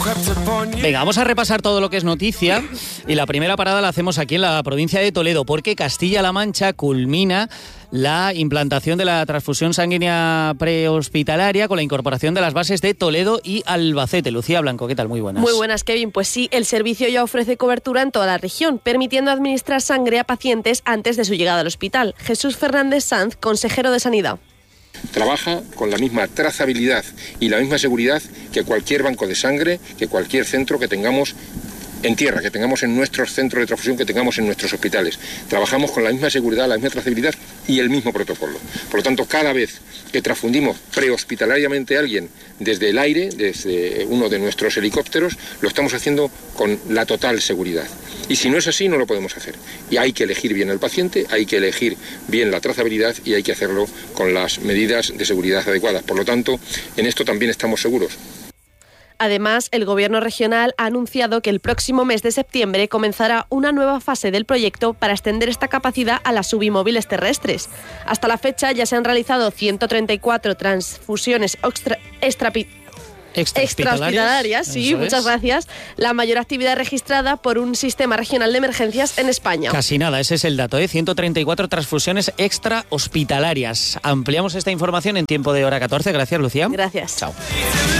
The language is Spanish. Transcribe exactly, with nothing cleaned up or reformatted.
Venga, vamos a repasar todo lo que es noticia y la primera parada la hacemos aquí en la provincia de Toledo porque Castilla-La Mancha culmina la implantación de la transfusión sanguínea prehospitalaria con la incorporación de las bases de Toledo y Albacete. Lucía Blanco, ¿qué tal? Muy buenas. Muy buenas, Kevin. Pues sí, el servicio ya ofrece cobertura en toda la región, permitiendo administrar sangre a pacientes antes de su llegada al hospital. Jesús Fernández Sanz, consejero de Sanidad. Trabaja con la misma trazabilidad y la misma seguridad que cualquier banco de sangre, que cualquier centro que tengamos en tierra, que tengamos en nuestros centros de transfusión, que tengamos en nuestros hospitales. Trabajamos con la misma seguridad, la misma trazabilidad y el mismo protocolo. Por lo tanto, cada vez que transfundimos prehospitalariamente a alguien desde el aire, desde uno de nuestros helicópteros, lo estamos haciendo con la total seguridad. Y si no es así, no lo podemos hacer. Y hay que elegir bien al paciente, hay que elegir bien la trazabilidad y hay que hacerlo con las medidas de seguridad adecuadas. Por lo tanto, en esto también estamos seguros. Además, el Gobierno regional ha anunciado que el próximo mes de septiembre comenzará una nueva fase del proyecto para extender esta capacidad a las subimóviles terrestres. Hasta la fecha ya se han realizado ciento treinta y cuatro transfusiones extra, extrapi, extrahospitalarias. Sí, muchas gracias. La mayor actividad registrada por un sistema regional de emergencias en España. Casi nada, ese es el dato, ¿eh? ciento treinta y cuatro transfusiones extrahospitalarias. Ampliamos esta información en tiempo de hora catorce. Gracias, Lucía. Gracias. Chao.